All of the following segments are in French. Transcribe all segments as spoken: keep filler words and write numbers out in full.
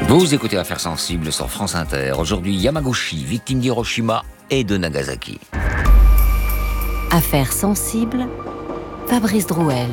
Vous écoutez Affaires sensibles sur France Inter. Aujourd'hui, Yamaguchi, victime d'Hiroshima et de Nagasaki. Affaires sensibles, Fabrice Drouel.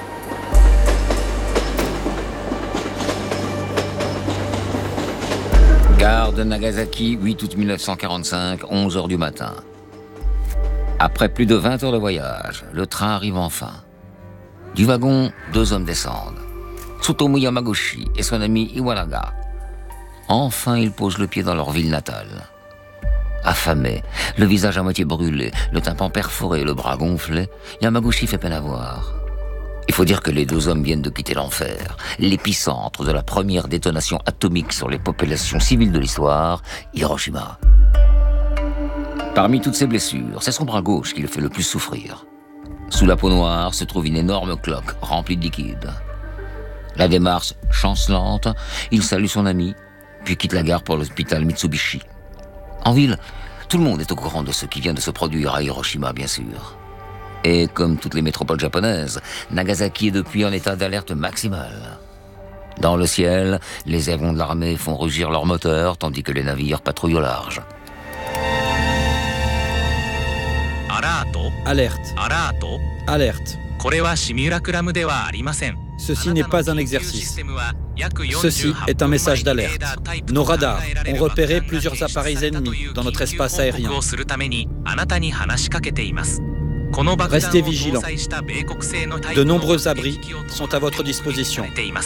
Gare de Nagasaki, huit août mille neuf cent quarante-cinq, onze heures du matin. Après plus de vingt heures de voyage, le train arrive enfin. Du wagon, deux hommes descendent. Tsutomu Yamaguchi et son ami Iwanaga. Enfin, ils posent le pied dans leur ville natale. Affamé, le visage à moitié brûlé, le tympan perforé, le bras gonflé, Yamaguchi fait peine à voir. Il faut dire que les deux hommes viennent de quitter l'enfer, l'épicentre de la première détonation atomique sur les populations civiles de l'histoire, Hiroshima. Parmi toutes ces blessures, c'est son bras gauche qui le fait le plus souffrir. Sous la peau noire se trouve une énorme cloque remplie de liquide. La démarche chancelante, il salue son ami, puis quitte la gare pour l'hôpital Mitsubishi. En ville, tout le monde est au courant de ce qui vient de se produire à Hiroshima, bien sûr. Et comme toutes les métropoles japonaises, Nagasaki est depuis en état d'alerte maximale. Dans le ciel, les avions de l'armée font rugir leurs moteurs, tandis que les navires patrouillent au large. Alerte. Alerte. Ceci n'est pas un exercice. Ceci est un message d'alerte. Nos radars ont repéré plusieurs appareils ennemis dans notre espace aérien. Restez vigilants. De nombreux abris sont à votre disposition.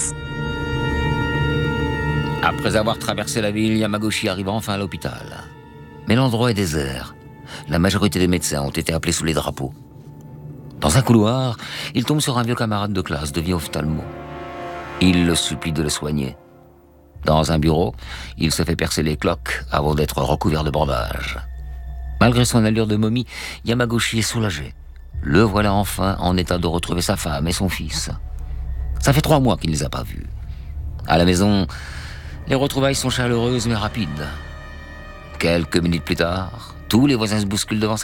Après avoir traversé la ville, Yamaguchi arrive enfin à l'hôpital. Mais l'endroit est désert. La majorité des médecins ont été appelés sous les drapeaux. Dans un couloir, il tombe sur un vieux camarade de classe, devient ophtalmo. Il le supplie de le soigner. Dans un bureau, il se fait percer les cloques avant d'être recouvert de bandages. Malgré son allure de momie, Yamaguchi est soulagé. Le voilà enfin en état de retrouver sa femme et son fils. Ça fait trois mois qu'il ne les a pas vus. À la maison, les retrouvailles sont chaleureuses mais rapides. Quelques minutes plus tard, tous les voisins se bousculent devant sa